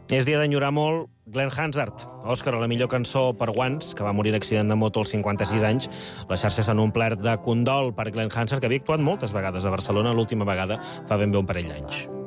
És dia d'enyorar molt Glenn Hansard, Òscar a la millor cançó per Once, que va morir en accident de moto als 56 anys. Les xarxes s'han omplert de condol per Glenn Hansard, que havia actuat moltes vegades a Barcelona, l'última vegada fa ben bé un parell d'anys.